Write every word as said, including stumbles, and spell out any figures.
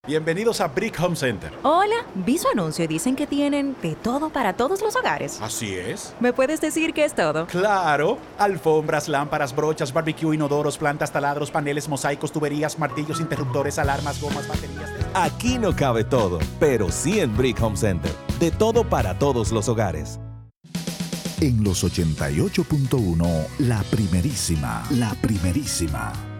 Bienvenidos a Brick Home Center. Hola, vi su anuncio y dicen que tienen de todo para todos los hogares. Así es. ¿Me puedes decir qué es todo? Claro. Alfombras, lámparas, brochas, barbecue, inodoros, plantas, taladros, paneles, mosaicos, tuberías, martillos, interruptores, alarmas, gomas, baterías... Aquí no cabe todo, pero sí en Brick Home Center. De todo para todos los hogares. En los ochenta y ocho punto uno, la primerísima, la primerísima.